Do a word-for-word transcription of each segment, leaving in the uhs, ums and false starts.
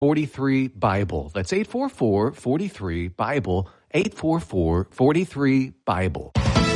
four three Bible. That's eight four four, four three Bible, eight four four, four three Bible.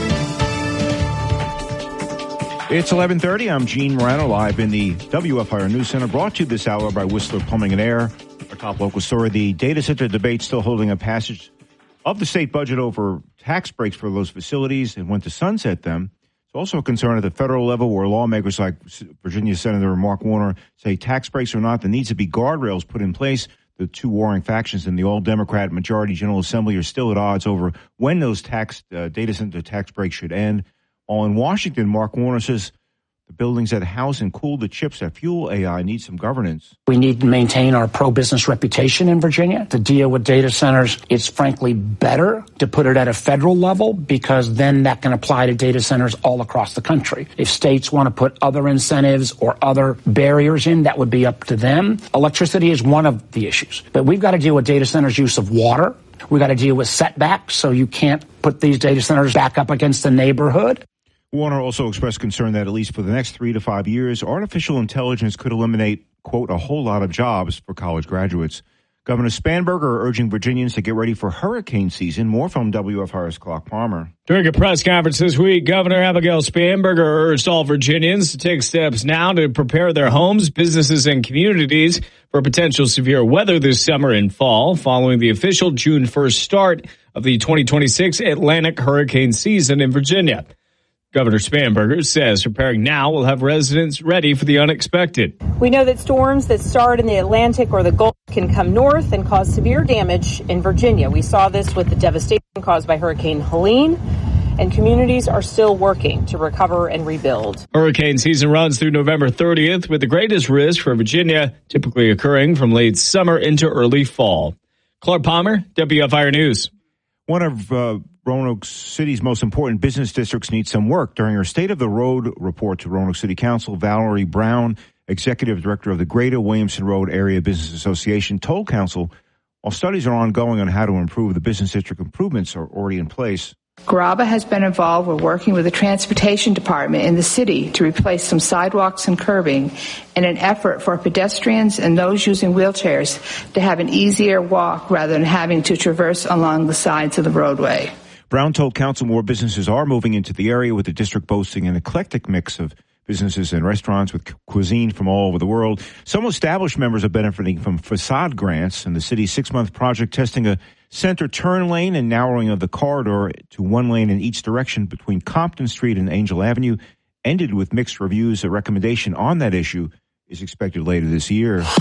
It's eleven thirty. I'm Gene Morano, live in the W F I R News Center, brought to you this hour by Whistler Plumbing and Air. Our top local story, the data center debate still holding a passage of the state budget over tax breaks for those facilities and when to sunset them. It's also a concern at the federal level where lawmakers like Virginia Senator Mark Warner say tax breaks or not, there needs to be guardrails put in place. The two warring factions in the all-Democrat majority General Assembly are still at odds over when those tax uh, data center tax breaks should end. All in Washington, Mark Warner says the buildings that house and cool the chips that fuel A I need some governance. We need to maintain our pro-business reputation in Virginia to deal with data centers. It's frankly better to put it at a federal level because then that can apply to data centers all across the country. If states want to put other incentives or other barriers in, that would be up to them. Electricity is one of the issues, but we've got to deal with data centers' use of water. We've got to deal with setbacks, so you can't put these data centers back up against the neighborhood. Warner also expressed concern that at least for the next three to five years, artificial intelligence could eliminate, quote, a whole lot of jobs for college graduates. Governor Spanberger urging Virginians to get ready for hurricane season. More from W F I R's Clark Palmer. During a press conference this week, Governor Abigail Spanberger urged all Virginians to take steps now to prepare their homes, businesses, and communities for potential severe weather this summer and fall, following the official June first start of the twenty twenty-six Atlantic hurricane season in Virginia. Governor Spanberger says preparing now will have residents ready for the unexpected. We know that storms that start in the Atlantic or the Gulf can come north and cause severe damage in Virginia. We saw this with the devastation caused by Hurricane Helene, and communities are still working to recover and rebuild. Hurricane season runs through November thirtieth, with the greatest risk for Virginia typically occurring from late summer into early fall. Clark Palmer, W F I R News. One of uh, Roanoke City's most important business districts needs some work. During her State of the Road report to Roanoke City Council, Valerie Brown, Executive Director of the Greater Williamson Road Area Business Association, told Council while studies are ongoing on how to improve, the business district improvements are already in place. Graba has been involved with working with the transportation department in the city to replace some sidewalks and curbing in an effort for pedestrians and those using wheelchairs to have an easier walk rather than having to traverse along the sides of the roadway. Brown told Council more businesses are moving into the area, with the district boasting an eclectic mix of businesses and restaurants with cuisine from all over the world. Some established members are benefiting from facade grants, and the city's six-month project testing a center turn lane and narrowing of the corridor to one lane in each direction between Compton Street and Angel Avenue ended with mixed reviews. A recommendation on that issue is expected later this year. Now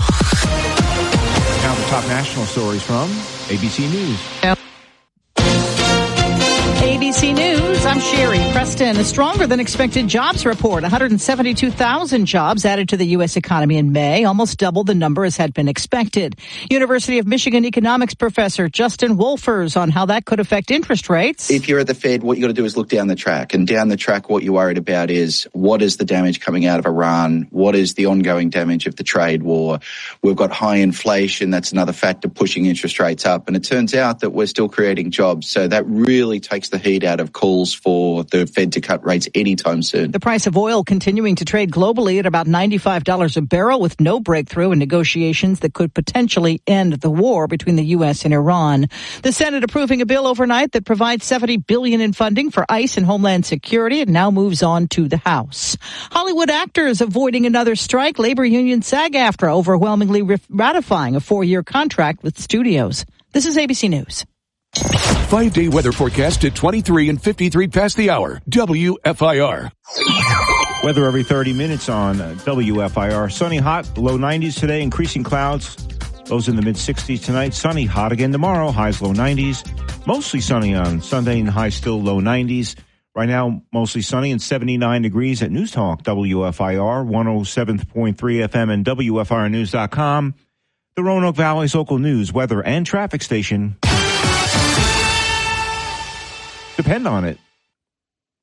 the top national stories from A B C News. A B C News, I'm Sherry Preston. A stronger than expected jobs report. one hundred seventy-two thousand jobs added to the U S economy in May, almost double the number as had been expected. University of Michigan economics professor Justin Wolfers on how that could affect interest rates. If you're at the Fed, what you got to do is look down the track. And down the track, what you're worried about is what is the damage coming out of Iran? What is the ongoing damage of the trade war? We've got high inflation. That's another factor pushing interest rates up. And it turns out that we're still creating jobs. So that really takes the heat out of calls for the Fed to cut rates anytime soon. The price of oil continuing to trade globally at about ninety-five dollars a barrel, with no breakthrough in negotiations that could potentially end the war between the U S and Iran. The Senate approving a bill overnight that provides seventy billion dollars in funding for ICE and Homeland Security. It now moves on to the House. Hollywood actors avoiding another strike. Labor union SAG-AFTRA overwhelmingly ratifying a four-year contract with studios. This is A B C News. Five-day weather forecast at twenty-three and fifty-three past the hour. W F I R. Weather every thirty minutes on W F I R. Sunny, hot, low nineties today, increasing clouds. Lows in the mid-sixties tonight. Sunny, hot again tomorrow. Highs low nineties. Mostly sunny on Sunday and highs still low nineties. Right now, mostly sunny and seventy-nine degrees at News Talk W F I R, one oh seven point three F M and W F I R news dot com. The Roanoke Valley's local news, weather, and traffic station. Depend on it.